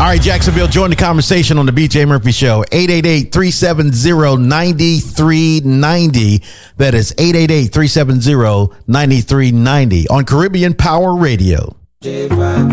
All right, Jacksonville, join the conversation on the BJ Murphy Show. 888-370-9390. That is 888-370-9390 on Caribbean Power Radio. J5.